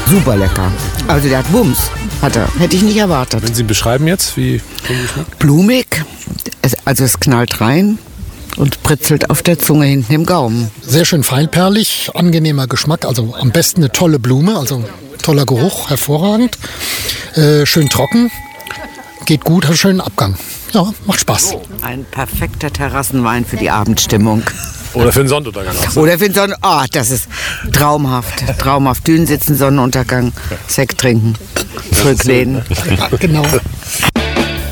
Super lecker. Also der hat Wumms, hätte ich nicht erwartet. Wenn Sie beschreiben jetzt, wie schmeckt? Blumig, es knallt rein und britzelt auf der Zunge hinten im Gaumen. Sehr schön feinperlig, angenehmer Geschmack, also am besten eine tolle Blume, also toller Geruch, hervorragend. Schön trocken, geht gut, hat einen schönen Abgang. Ja, macht Spaß. Ein perfekter Terrassenwein für die Abendstimmung. Oder für den Sonnenuntergang. Oder für den das ist traumhaft. Traumhaft. Dünen sitzen, Sonnenuntergang, Sekt trinken, zurücklehnen. Ja, genau.